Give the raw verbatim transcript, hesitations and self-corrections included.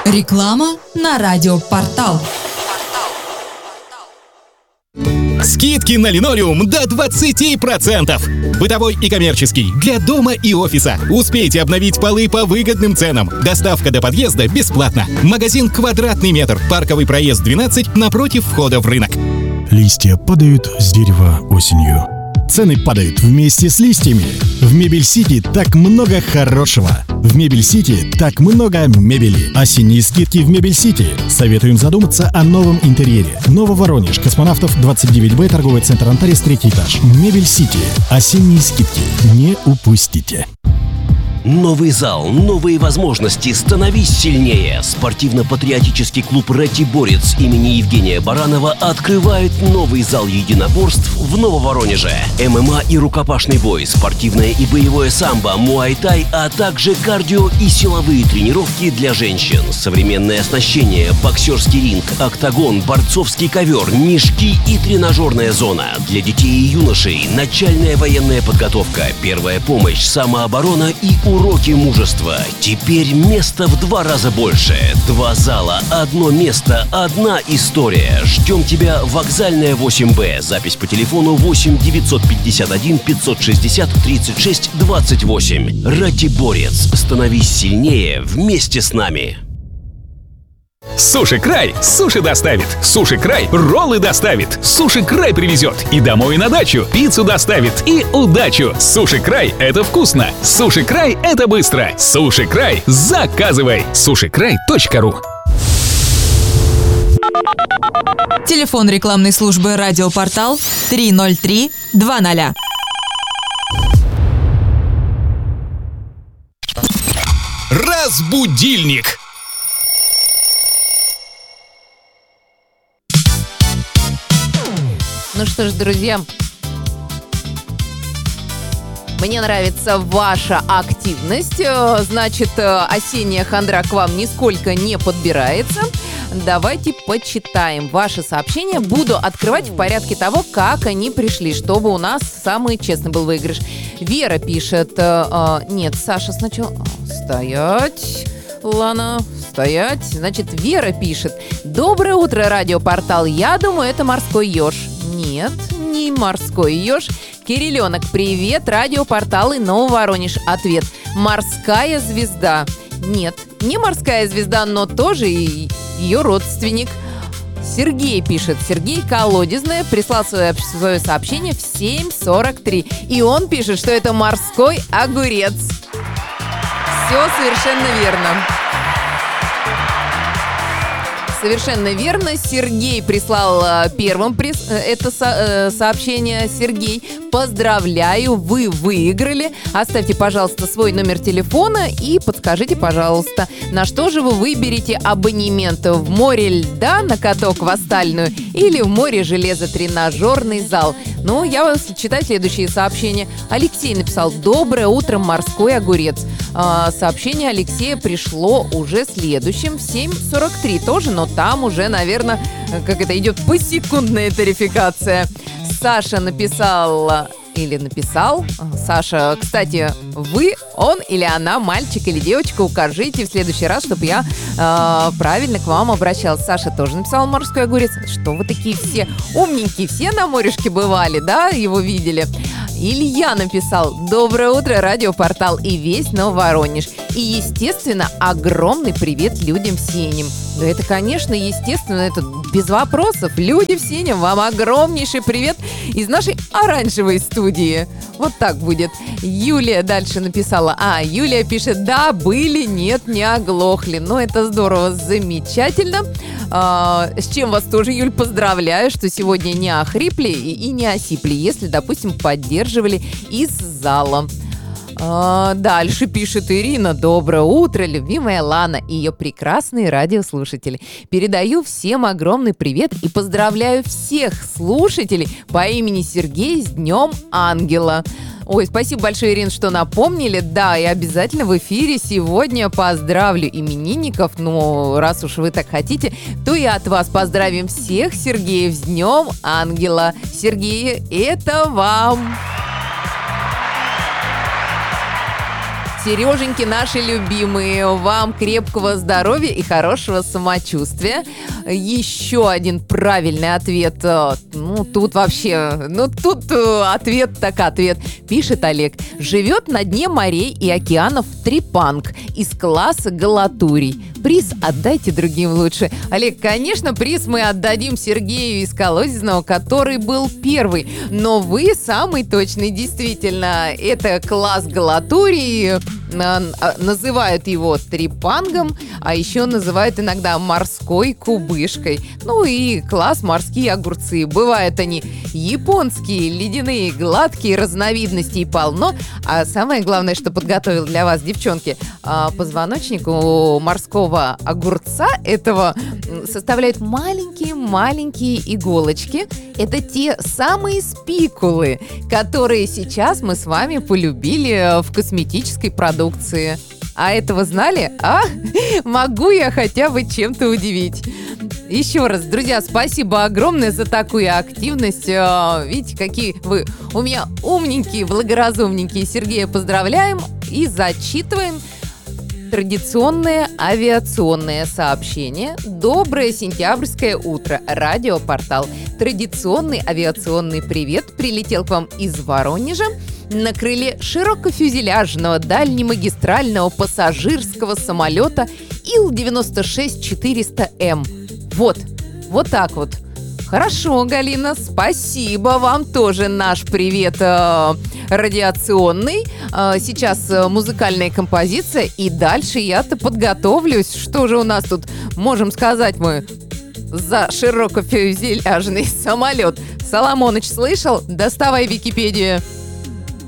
Реклама на радиопортал. Скидки на линолеум до двадцать процентов. Бытовой и коммерческий, для дома и офиса. Успейте обновить полы по выгодным ценам. Доставка до подъезда бесплатно. Магазин «Квадратный метр». Парковый проезд двенадцать напротив входа в рынок. Листья падают с дерева осенью. Цены падают вместе с листьями. В Мебель Сити так много хорошего. В Мебель Сити так много мебели. Осенние скидки в Мебель Сити. Советуем задуматься о новом интерьере. Нововоронеж, Космонавтов, двадцать девять Б, торговый центр Антарес, третий этаж. Мебель Сити. Осенние скидки. Не упустите. Новый зал, новые возможности, становись сильнее. Спортивно-патриотический клуб «Ратиборец» имени Евгения Баранова открывает новый зал единоборств в Нововоронеже. ММА и рукопашный бой, спортивное и боевое самбо, муай-тай, а также кардио и силовые тренировки для женщин. Современное оснащение, боксерский ринг, октагон, борцовский ковер, мешки и тренажерная зона. Для детей и юношей начальная военная подготовка, первая помощь, самооборона и уроки мужества. Теперь места в два раза больше. Два зала, одно место, одна история. Ждем тебя в Вокзальная восемь Б. Запись по телефону восемь девятьсот пятьдесят один пятьсот шестьдесят тридцать шесть двадцать восемь. Ратиборец. Становись сильнее вместе с нами. Суши Край суши доставит. Суши Край роллы доставит. Суши Край привезет и домой, и на дачу. Пиццу доставит и удачу. Суши Край — это вкусно. Суши Край — это быстро. Суши Край — заказывай. суши край точка ру. Телефон рекламной службы «Радиопортал» три ноль три два ноль. Разбудильник. Ну что ж, друзья, мне нравится ваша активность. Значит, осенняя хандра к вам нисколько не подбирается. Давайте почитаем ваши сообщения. Буду открывать в порядке того, как они пришли, чтобы у нас самый честный был выигрыш. Вера пишет... Э, нет, Саша сначала... Стоять... Лана, стоять. Значит, Вера пишет: доброе утро, радиопортал. Я думаю, это морской еж. Нет, не морской еж. Кириленок, привет, радиопортал и Нововоронеж. Ответ: морская звезда. Нет, не морская звезда, но тоже и ее родственник. Сергей пишет. Сергей Колодезная прислал свое, свое сообщение в семь сорок три. И он пишет, что это морской огурец. Все совершенно верно. Совершенно верно. Сергей прислал э, первым прис... это со... э, сообщение. Сергей, поздравляю, вы выиграли. Оставьте, пожалуйста, свой номер телефона и подскажите, пожалуйста, на что же вы выберете абонемент: в море льда на каток в Остальную или в море железа тренажерный зал. Ну, я вас читаю следующие сообщения. Алексей написал: доброе утро, морской огурец. А, сообщение Алексея пришло уже следующим в семь сорок три тоже, но там уже, наверное, как это идет, посекундная тарификация. Саша написала... Или написал. Саша, кстати, вы, он или она, мальчик или девочка, укажите в следующий раз, чтобы я э, правильно к вам обращалась. Саша тоже написал морской огурец. Что вы такие все умненькие, все на морешке бывали, да, его видели? Илья написал: доброе утро, радиопортал и весь Нововоронеж. И, естественно, огромный привет людям в синем. Да это, конечно, естественно, это без вопросов. Люди в синем, вам огромнейший привет из нашей оранжевой студии. Вот так будет. Юлия дальше написала. А, Юлия пишет: да, были, нет, не оглохли. Ну, это здорово, замечательно. А, с чем вас тоже, Юль, поздравляю, что сегодня не охрипли и, и не осипли, если, допустим, поддерживали из зала. А, дальше пишет Ирина: доброе утро, любимая Лана и ее прекрасные радиослушатели. Передаю всем огромный привет и поздравляю всех слушателей по имени Сергей с Днем Ангела. Ой, спасибо большое, Ирина, что напомнили. Да, и обязательно в эфире сегодня поздравлю именинников. Ну, раз уж вы так хотите, то и от вас поздравим всех Сергеев с Днем Ангела. Сергей, это вам! Сереженьки, наши любимые, вам крепкого здоровья и хорошего самочувствия. Еще один правильный ответ. Ну, тут вообще, ну, тут ответ так ответ. Пишет Олег. Живет на дне морей и океанов трипанг из класса галатурий. Приз отдайте другим лучше. Олег, конечно, приз мы отдадим Сергею из Колодезного, который был первый. Но вы самый точный, действительно. Это класс галатурий. Называют его трипангом, а еще называют иногда морской кубышкой. Ну и класс морские огурцы. Бывают они японские, ледяные, гладкие, разновидностей полно. А самое главное, что подготовил для вас, девчонки, позвоночник у морского огурца этого составляют маленькие-маленькие иголочки. Это те самые спикулы, которые сейчас мы с вами полюбили в косметической продукции. А этого знали? А? Могу я хотя бы чем-то удивить. Еще раз, друзья, спасибо огромное за такую активность. Видите, какие вы у меня умненькие, благоразумненькие. Сергея поздравляем и зачитываем традиционное авиационное сообщение. Доброе сентябрьское утро. Радиопортал. Традиционный авиационный привет прилетел к вам из Воронежа на крыле широкофюзеляжного дальнемагистрального пассажирского самолета Ил девяносто шесть четыреста эм. Вот, вот так вот. Хорошо, Галина, спасибо вам тоже. Наш привет э, радиационный. Э, сейчас э, музыкальная композиция, и дальше я-то подготовлюсь. Что же у нас тут, можем сказать мы, за широкофюзеляжный самолет? Соломоныч, слышал? Доставай Википедию.